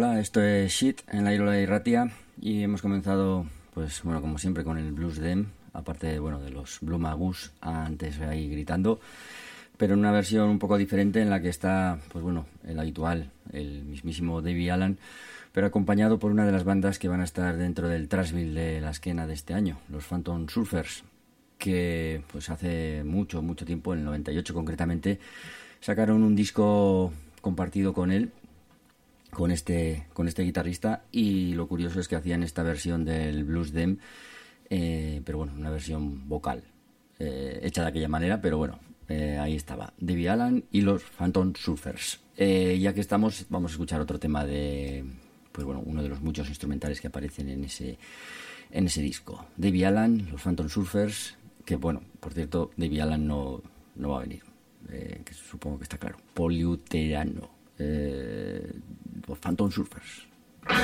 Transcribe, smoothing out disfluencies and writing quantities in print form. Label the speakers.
Speaker 1: Hola, esto es Shit en la Irola y Ratia y hemos comenzado, pues bueno, como siempre con el Blues Dem, aparte bueno, de los Blue Magus antes ahí gritando, pero en una versión un poco diferente en la que está, pues bueno, el habitual, el mismísimo Davey Allan, pero acompañado por una de las bandas que van a estar dentro del Trashville de la esquena de este año, los Phantom Surfers, que pues hace mucho tiempo, en el 98 concretamente, sacaron un disco compartido con él, con este guitarrista, y lo curioso es que hacían esta versión del Blues Dem, pero bueno, una versión vocal, hecha de aquella manera, pero bueno, ahí estaba Davey Allan y los Phantom Surfers. Ya que estamos, vamos a escuchar otro tema de, pues bueno, uno de los muchos instrumentales que aparecen en ese disco. Davey Allan, los Phantom Surfers, que bueno, por cierto, Davey Allan no va a venir, que supongo que está claro, poliuterano. Los Phantom Surfers.